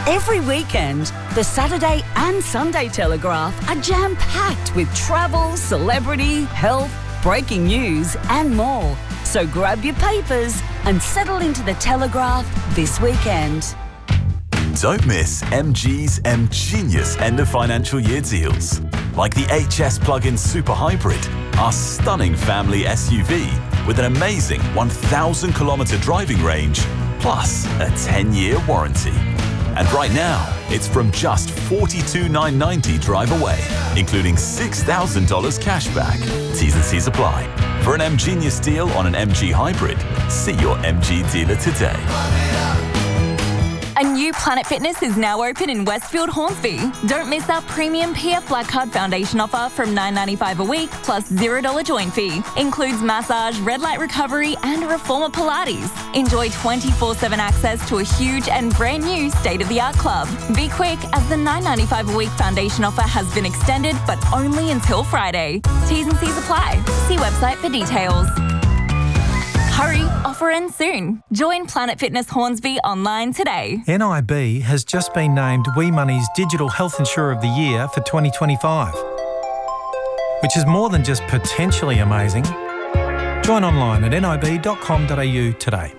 Every weekend, the Saturday and Sunday Telegraph are jam-packed with travel, celebrity, health, breaking news and more. So grab your papers and settle into the Telegraph this weekend. Don't miss MG's M-Genius end of financial year deals. Like the HS Plug-in Super Hybrid, our stunning family SUV with an amazing 1,000 kilometre driving range, plus a 10-year warranty. And right now, it's from just $42,990 drive away, including $6,000 cash back. T's and C's apply. For an M-Genius deal on an MG Hybrid, see your MG dealer today. A new Planet Fitness is now open in Westfield, Hornsby. Don't miss our premium PF Black Card Foundation offer from $9.95 a week plus $0 join fee. Includes massage, red light recovery and Reformer Pilates. Enjoy 24/7 access to a huge and brand new state-of-the-art club. Be quick as the $9.95 a week foundation offer has been extended but only until Friday. T's and C's apply. See website for details. Hurry, offer ends soon. Join Planet Fitness Hornsby online today. NIB has just been named WeMoney's Digital Health Insurer of the Year for 2025, which is more than just potentially amazing. Join online at nib.com.au today.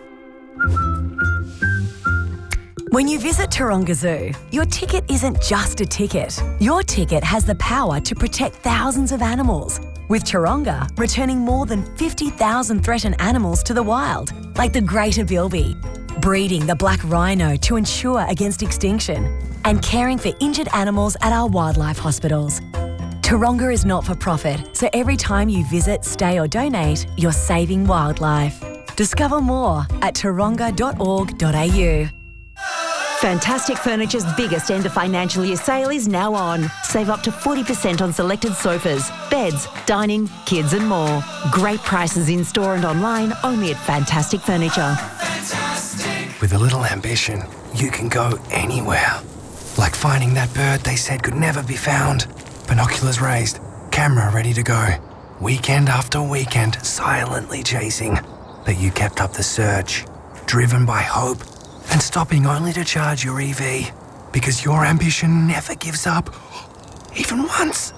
When you visit Taronga Zoo, your ticket isn't just a ticket. Your ticket has the power to protect thousands of animals, with Taronga returning more than 50,000 threatened animals to the wild, like the greater bilby, breeding the black rhino to ensure against extinction, and caring for injured animals at our wildlife hospitals. Taronga is not for profit, so every time you visit, stay or donate, you're saving wildlife. Discover more at taronga.org.au. Fantastic Furniture's biggest end of financial year sale is now on. Save up to 40% on selected sofas, beds, dining, kids and more. Great prices in store and online, only at Fantastic Furniture. With a little ambition, you can go anywhere. Like finding that bird they said could never be found. Binoculars raised, camera ready to go. Weekend after weekend, silently chasing. But you kept up the search, driven by hope, and stopping only to charge your EV, because your ambition never gives up, even once.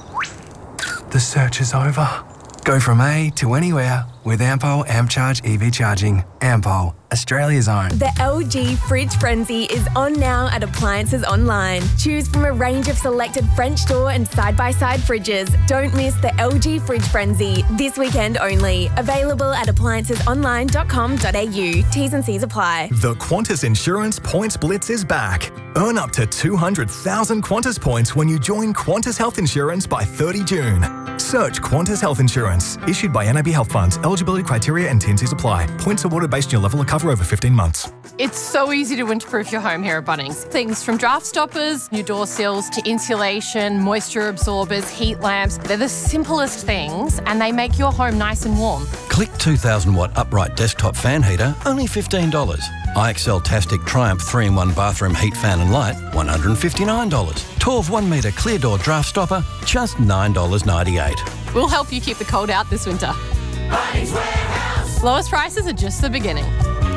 The search is over. Go from A to anywhere with Ampol AmpCharge EV charging. Ampol, Australia's own. The LG Fridge Frenzy is on now at Appliances Online. Choose from a range of selected French door and side-by-side fridges. Don't miss the LG Fridge Frenzy this weekend only. Available at appliancesonline.com.au. T's and C's apply. The Qantas Insurance Points Blitz is back. Earn up to 200,000 Qantas points when you join Qantas Health Insurance by 30 June. Search Qantas Health Insurance. Issued by NAB Health Funds. Eligibility criteria and T&Cs apply. Points awarded based on your level of cover over 15 months. It's so easy to winterproof your home here at Bunnings. Things from draft stoppers, new door sills, to insulation, moisture absorbers, heat lamps. They're the simplest things and they make your home nice and warm. Click 2,000 watt upright desktop fan heater, only $15. IXL Tastic Triumph 3-in-1 bathroom heat fan and light, $159. 12 1 metre clear door draft stopper, just $9.98. We'll help you keep the cold out this winter. Bunnings Warehouse. Lowest prices are just the beginning.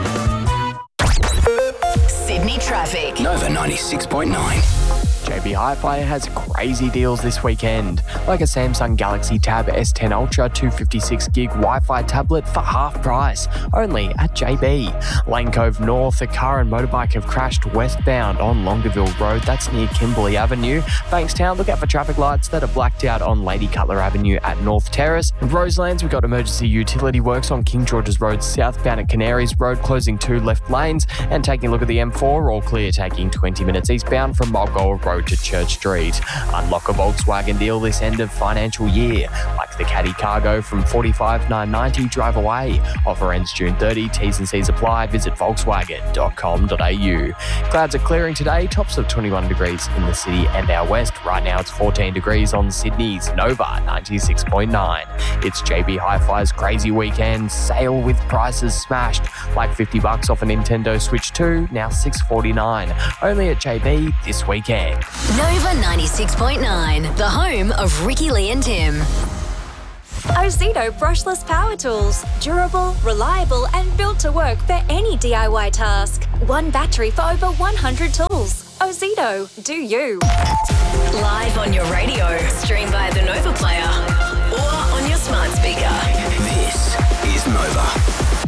Sydney traffic. Nova 96.9. JB Hi-Fi has crazy deals this weekend, like a Samsung Galaxy Tab S10 Ultra 256GB Wi-Fi tablet for half price, only at JB. Lane Cove North, a car and motorbike have crashed westbound on Longueville Road, that's near Kimberley Avenue. Bankstown, look out for traffic lights that are blacked out on Lady Cutler Avenue at North Terrace. And Roselands, we've got emergency utility works on King George's Road southbound at Canaries Road, closing 2 left lanes. And taking a look at the M4, all clear, taking 20 minutes eastbound from Mulgoa Road to Church Street. Unlock a Volkswagen deal this end of financial year, like the Caddy Cargo from $45,990 drive away. Offer ends June 30. T's and C's apply. Visit volkswagen.com.au. Clouds are clearing today. Tops of 21 degrees in the city and our west. Right now it's 14 degrees on Sydney's Nova 96.9. It's JB Hi-Fi's crazy weekend sale with prices smashed, like $50 off a Nintendo Switch 2, now $649. Only at JB this weekend. Nova 96.9, the home of Ricky Lee and Tim. Ozito brushless power tools. Durable, reliable and built to work for any DIY task. One battery for over 100 tools. Ozito, do you. Live on your radio, stream via the Nova Player or on your smart speaker. This is Nova.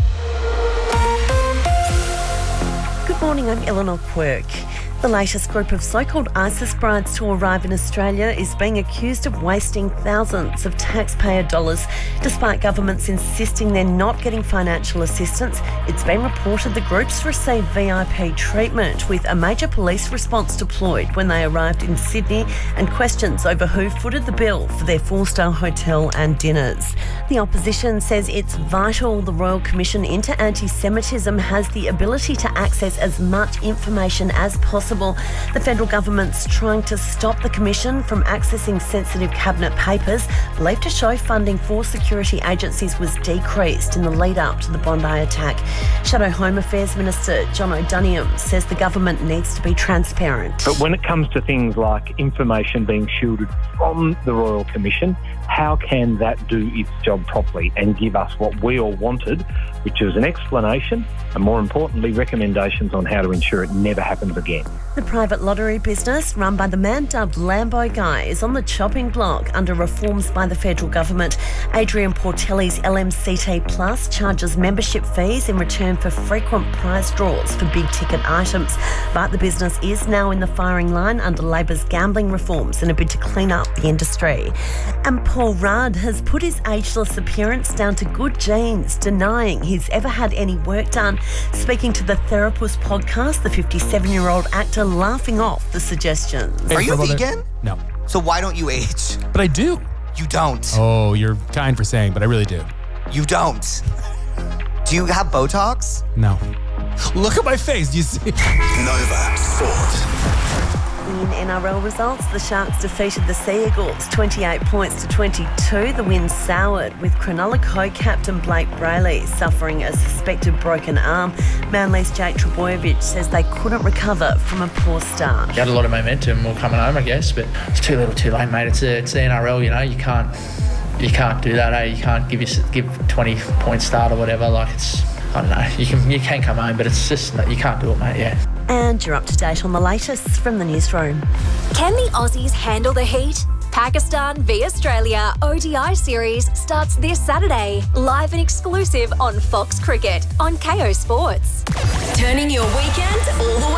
Good morning, I'm Eleanor Quirk. The latest group of so-called ISIS brides to arrive in Australia is being accused of wasting thousands of taxpayer dollars. Despite governments insisting they're not getting financial assistance, it's been reported the groups received VIP treatment, with a major police response deployed when they arrived in Sydney, and questions over who footed the bill for their 4-star hotel and dinners. The opposition says it's vital the Royal Commission into Anti-Semitism has the ability to access as much information as possible. The federal government's trying to stop the commission from accessing sensitive cabinet papers believed to show funding for security agencies was decreased in the lead-up to the Bondi attack. Shadow Home Affairs Minister John O'Doniam says the government needs to be transparent. But when it comes to things like information being shielded from the Royal Commission, how can that do its job properly and give us what we all wanted, which is an explanation and, more importantly, recommendations on how to ensure it never happens again? The private lottery business run by the man dubbed Lambo Guy is on the chopping block under reforms by the federal government. Adrian Portelli's LMCT Plus charges membership fees in return for frequent prize draws for big ticket items. But the business is now in the firing line under Labor's gambling reforms in a bid to clean up the industry. And Paul Rudd has put his ageless appearance down to good genes, denying he's ever had any work done. Speaking to the Therapist podcast, the 57-year-old actor laughing off the suggestions. Are you vegan? No. So why don't you age? But I do. You don't. Oh, you're kind for saying, but I really do. You don't. Do you have Botox? No. Look at my face. Do you see? Nova Sport. In NRL results, the Sharks defeated the Sea Eagles 28 points to 22. The win soured with Cronulla co-captain Blake Brayley suffering a suspected broken arm. Manly's Jake Trbojevic says they couldn't recover from a poor start. You had a lot of momentum all coming home, I guess, but it's too little too late, mate. It's the NRL, you know, you can't do that, eh? You can't give 20-point start or whatever. Like, it's, I don't know, you can come home, but it's just, you can't do it, mate, yeah. And you're up to date on the latest from the newsroom. Can the Aussies handle the heat? Pakistan v Australia ODI series starts this Saturday, live and exclusive on Fox Cricket on Kayo Sports. Turning your weekend all the way